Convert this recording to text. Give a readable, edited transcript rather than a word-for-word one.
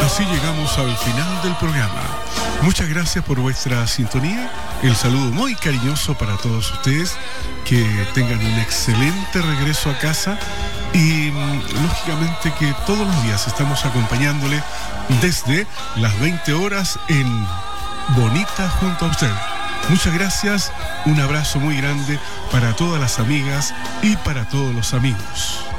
Así llegamos al final del programa. Muchas gracias por vuestra sintonía. El saludo muy cariñoso para todos ustedes. Que tengan un excelente regreso a casa. Y lógicamente que todos los días estamos acompañándole desde las 20 horas en Bonita junto a usted. Muchas gracias. Un abrazo muy grande para todas las amigas y para todos los amigos.